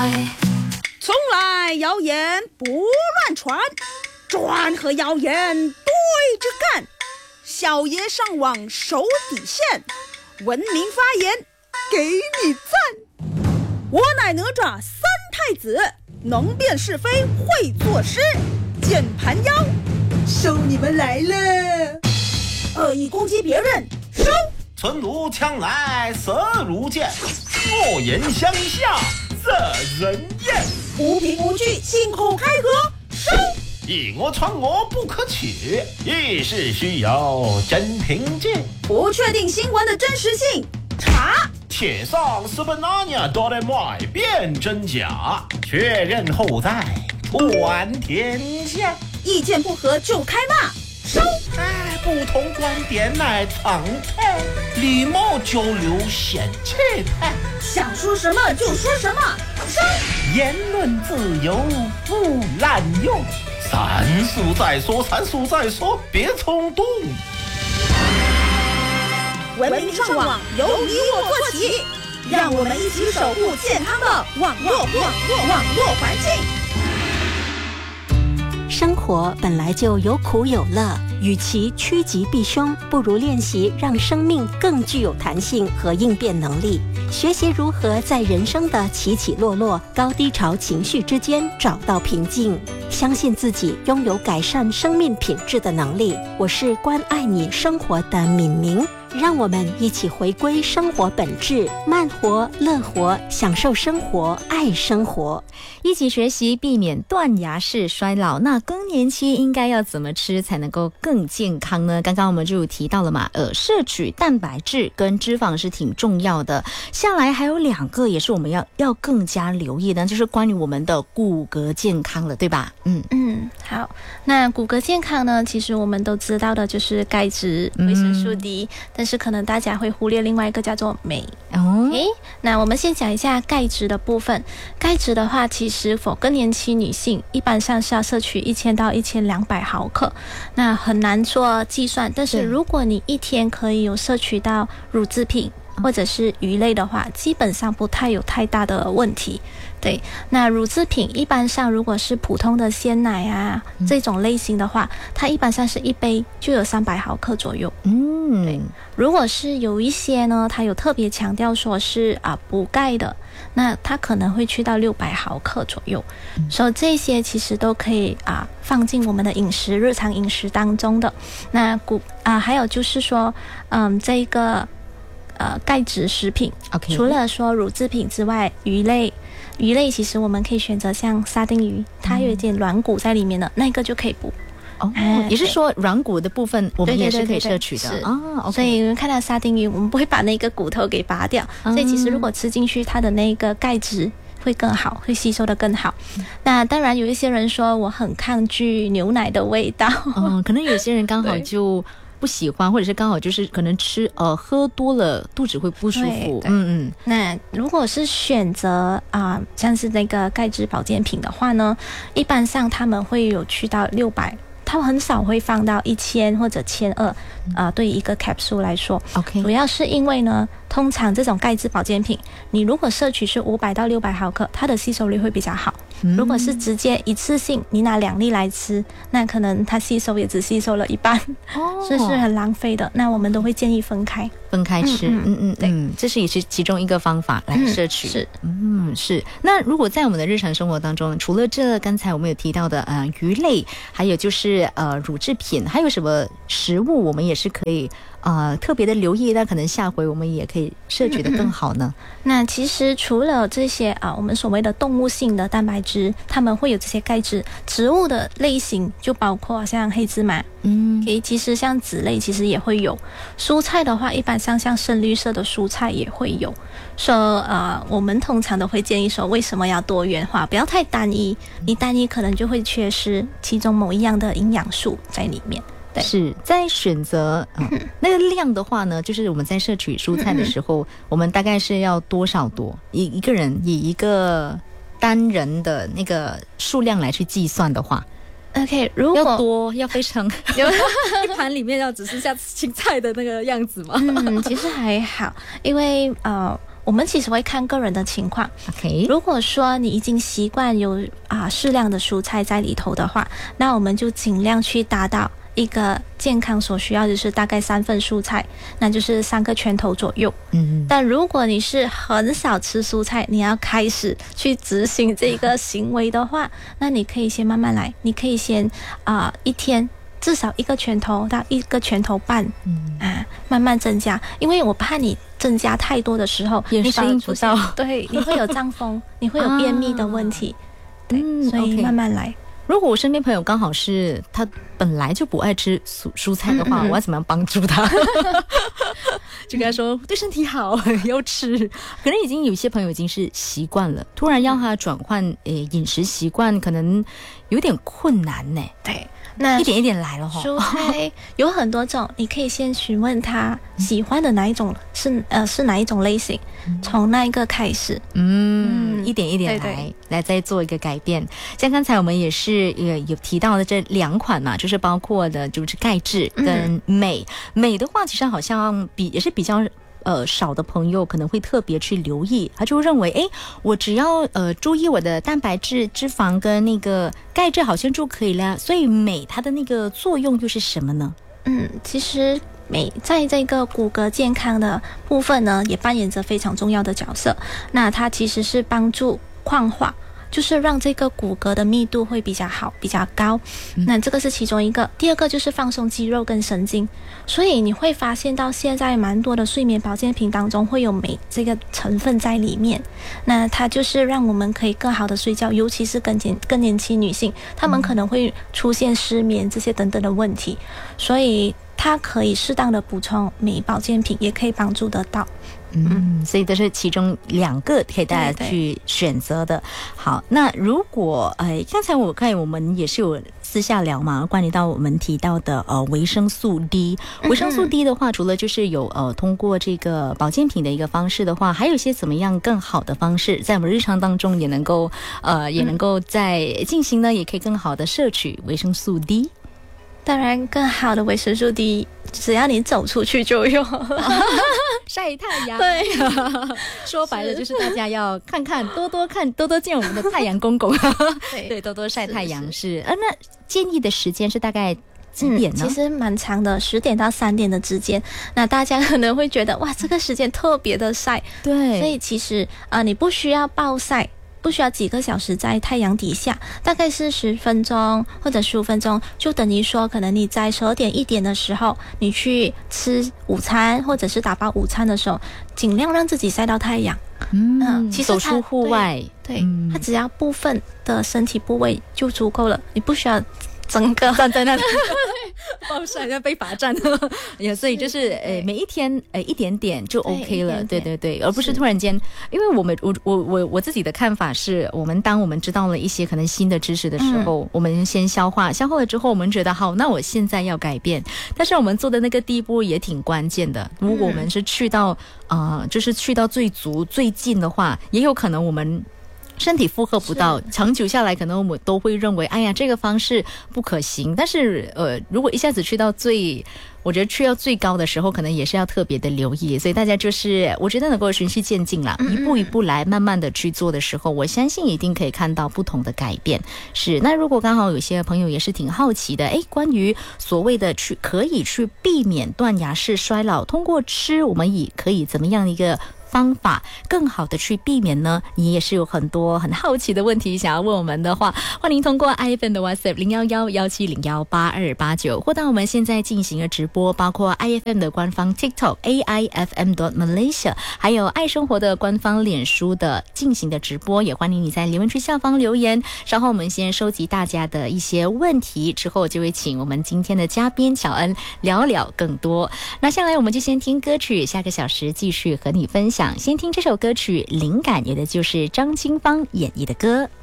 从来谣言不乱传，专和谣言对着干。小爷上网守底线，文明发言给你赞。我乃哪吒三太子，能辨是非会作诗，键盘妖收你们来了。恶意攻击别人收。 存如枪来色如剑，恶言相向惹人厌。 无凭无据信口开河收。 以讹传讹不可取，议事需有真凭据。 不确定新闻的真实性查。 铁上是本那年都得买辨真假，确认后再传天下。 意见不合就开骂收。 不同观点乃常态，礼貌交流显气派。 想说什么就说什么收。 言论自由不滥用，三数再说，三数再说，别冲动。 文明上网由你我做起，让我们一起守护健康的网络环境。 生活本来就有苦有乐，与其趋吉避凶，不如练习让生命更具有弹性和应变能力，学习如何在人生的起起落落、高低潮情绪之间找到平静，相信自己拥有改善生命品质的能力。我是关爱你生活的敏明，让我们一起回归生活本质，慢活、乐活，享受生活，爱生活， 一起学习避免断崖式衰老。那更年期应该要怎么吃才能够更健康呢？刚刚我们就有提到了嘛，摄取蛋白质跟脂肪是挺重要的。下来还有2个也是我们要更加留意的，就是关于我们的骨骼健康了，对吧？ 好，那骨骼健康呢，其实我们都知道的就是钙质、维生素 D，但是可能大家会忽略另外一个叫做镁。那我们先讲一下钙质的部分。钙质的话，其实更年期女性一般上是要摄取1000到1200毫克，那很难做计算，但是如果你一天可以有摄取到乳制品或者是鱼类的话，基本上不太有太大的问题。对，那乳制品一般上如果是普通的鲜奶啊，这种类型的话，它一般上是1杯就有300毫克左右。对，如果是有一些呢，它有特别强调说是补钙的，那它可能会去到600毫克左右。所以这些其实都可以放进我们的日常饮食当中的。那还有就是说，这个钙质食品，除了说乳制品之外，鱼类其实我们可以选择像沙丁鱼，它有一点软骨在里面的，那个就可以补。 也是说软骨的部分我们也是可以摄取的。 所以我们看到沙丁鱼，我们不会把那个骨头给拔掉，所以其实如果吃进去，它的那个钙质会更好，会吸收的更好。那当然有一些人说我很抗拒牛奶的味道， 可能有些人刚好就不喜欢，或者是刚好就是可能喝多了肚子会不舒服。 那如果是选择像是那个钙质保健品的话呢，一般上他们会有去到600，他们很少会放到1000或者1200，对于一个 capsule 来说。主要是因为呢，通常这种钙质保健品，你如果摄取是500到600毫克，它的吸收率会比较好。如果是直接一次性你拿2粒来吃，那可能它吸收也只吸收了一半，这是很浪费的。那我们都会建议分开吃。 对，这是也是其中一个方法来摄取。是。那如果在我们的日常生活当中，除了这刚才我们有提到的鱼类，还有就是乳制品，还有什么食物我们也是可以特别的留意，那可能下回我们也可以摄取的更好呢？ 那其实除了这些我们所谓的动物性的蛋白质，它们会有这些钙质，植物的类型就包括像黑芝麻，其实像籽类其实也会有。蔬菜的话，一般像深绿色的蔬菜也会有。我们通常都会建议说，为什么要多元化，不要太单一，你单一可能就会缺失其中某一样的营养素在里面。 是在选择那个量的话呢，就是我们在摄取蔬菜的时候，我们大概是要多少一个人以一个单人的那个数量来去计算的话 ，OK， 如果要多要非常一盘里面要只剩下青菜的那个样子吗？ 其实还好，因为我们其实会看个人的情况。 OK， 如果说你已经习惯有适量的蔬菜在里头的话，那我们就尽量去达到一个健康所需要，就是大概3份蔬菜，那就是3个拳头左右。但如果你是很少吃蔬菜，你要开始去执行这个行为的话，那你可以先慢慢来，你可以先一天至少1个拳头到1个拳头半，慢慢增加，因为我怕你增加太多的时候， 也适应不到， 对，你会有胀风，你会有便秘的问题，对，所以慢慢来。 如果我身边朋友刚好是他本来就不爱吃蔬菜的话，我要怎么样帮助他？就跟他说对身体好，要吃。可能已经有些朋友已经是习惯了，突然要他转换饮食习惯，可能有点困难呢。 对，那一点一点来了哈。 蔬菜有很多种，你可以先询问他喜欢的哪一种是哪一种类型，从那一个开始， 一点一点来再做一个改变。像刚才我们也是有提到的这2款嘛，就是包括的就是钙质跟镁。镁的话，其实好像也是比较少的朋友可能会特别去留意，他就认为我只要注意我的蛋白质、脂肪跟那个钙质好像就可以了。所以镁它的那个作用又是什么呢？ 其实镁在这个骨骼健康的部分呢，也扮演着非常重要的角色。那它其实是帮助矿化，就是让这个骨骼的密度会比较好，比较高。那这个是其中一个。第二个就是放松肌肉跟神经。所以你会发现到现在蛮多的睡眠保健品当中会有镁这个成分在里面。那它就是让我们可以更好的睡觉，尤其是更年轻女性，她们可能会出现失眠这些等等的问题。所以它可以适当的补充镁保健品，也可以帮助得到。 所以这是其中2个可以大家去选择的。好，那如果刚才我看我们也是有私下聊嘛，关于到我们提到的维生素 D。维生素 D 的话，除了就是有通过这个保健品的一个方式的话，还有一些怎么样更好的方式，在我们日常当中也能够在进行呢，也可以更好的摄取维生素 D。 当然更好的维生素 D 只要你走出去就有晒太阳。 对说白了就是大家要看多多见我们的太阳公公对，多多晒太阳是那建议的时间是大概几点呢？ 其实蛮长的，10点到3点的之间。那大家可能会觉得哇，这个时间特别的晒。 对， 所以其实你不需要暴晒，不需要几个小时在太阳底下，大概是10分钟或者15分钟，就等于说可能你在12点1点的时候，你去吃午餐或者是打包午餐的时候，尽量让自己晒到太阳。其实走出户外， 对，它只要部分的身体部位就足够了，你不需要整个站在那里暴晒要被罚站所以就是每一天一点点就 OK 了。对，而不是突然间。因为我自己的看法是，当我们知道了一些可能新的知识的时候，我们先消化了之后，我们觉得好，那我现在要改变。但是我们做的那个第一步也挺关键的。如果我们是去到就是去到最足最近的话，也有可能我们身体负荷不到，长久下来可能我们都会认为哎呀这个方式不可行。但是如果一下子去到我觉得去到最高的时候，可能也是要特别的留意。所以大家就是我觉得能够循序渐进啦，一步一步来，慢慢的去做的时候，我相信一定可以看到不同的改变。是，那如果刚好有些朋友也是挺好奇的，关于所谓的可以去避免断崖式衰老，通过吃我们也可以怎么样的一个方法更好的去避免呢？你也是有很多很好奇的问题想要问我们的话，欢迎通过 IFM 的 WhatsApp 011-1701-8289，或到我们现在进行的直播，包括 IFM 的官方 TikTok AIFM.Malaysia， 还有爱生活的官方脸书的进行的直播，也欢迎你在留言区下方留言。稍后我们先收集大家的一些问题，之后就会请我们今天的嘉宾小恩聊聊更多。那下来我们就先听歌曲，下个小时继续和你分享。先听这首歌曲《灵感》，也的就是张清芳演绎的歌。